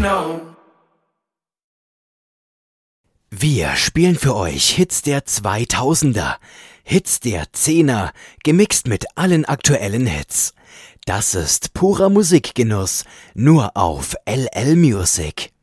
Wir spielen für euch Hits der 2000er, Hits der 10er, gemixt mit allen aktuellen Hits. Das ist purer Musikgenuss, nur auf LL Music.